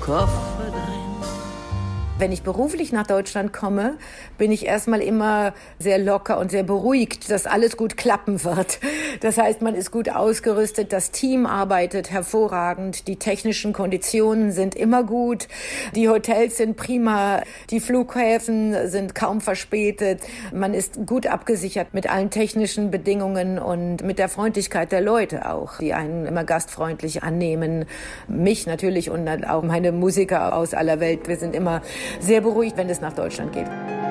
Kofferlein. Wenn ich beruflich nach Deutschland komme, bin ich erstmal immer sehr locker und sehr beruhigt, dass alles gut klappen wird. Das heißt, man ist gut ausgerüstet, das Team arbeitet hervorragend, die technischen Konditionen sind immer gut, die Hotels sind prima, die Flughäfen sind kaum verspätet, man ist gut abgesichert mit allen technischen Bedingungen und mit der Freundlichkeit der Leute auch, die einen immer gastfreundlich annehmen. Mich natürlich und auch meine Musiker aus aller Welt, wir sind immer sehr beruhigt, wenn es nach Deutschland geht.